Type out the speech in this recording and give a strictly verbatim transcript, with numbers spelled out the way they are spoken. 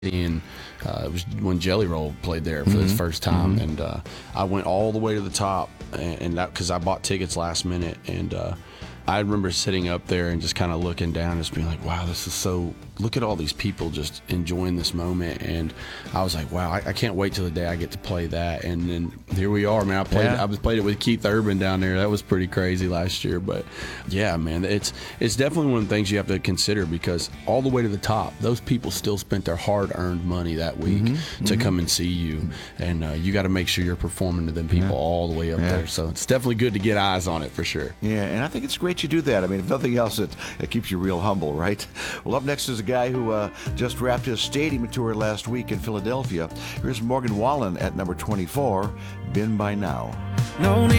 and uh, it was when Jelly Roll played there for mm-hmm. his first time, mm-hmm. and uh, I went all the way to the top, and, and that because I bought tickets last minute, and uh, I remember sitting up there and just kind of looking down, and just being like, "Wow, this is so." Look at all these people just enjoying this moment, and I was like, "Wow, I, I can't wait till the day I get to play that." And then here we are, man. I played, yeah. I was played it with Keith Urban down there. That was pretty crazy last year, but yeah, man, it's it's definitely one of the things you have to consider because all the way to the top, those people still spent their hard-earned money that week mm-hmm. to mm-hmm. come and see you, and uh, you got to make sure you're performing to them people yeah. all the way up yeah. there. So it's definitely good to get eyes on it for sure. Yeah, and I think it's great you do that. I mean, if nothing else, it, it keeps you real humble, right? Well, up next is a guy who uh, just wrapped his stadium tour last week in Philadelphia. Here's Morgan Wallen at number twenty-four, Been By Now. No need